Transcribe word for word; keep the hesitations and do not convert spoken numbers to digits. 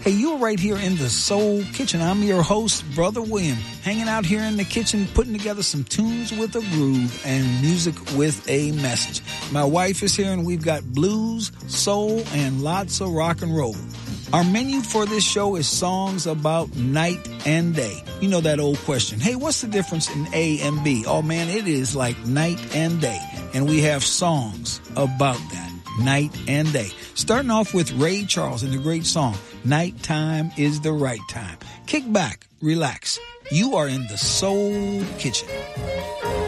Hey, you're right here in the Soul Kitchen. I'm your host, Brother William, hanging out here in the kitchen, putting together some tunes with a groove and music with a message. My wife is here, and we've got blues, soul, and lots of rock and roll. Our menu for this show is songs about night and day. You know that old question, hey, what's the difference in A and B? Oh, man, it is like night and day. And we have songs about that, night and day. Starting off with Ray Charles and the great song, Nighttime is the Right Time. Kick back, relax. You are in the Soul Kitchen.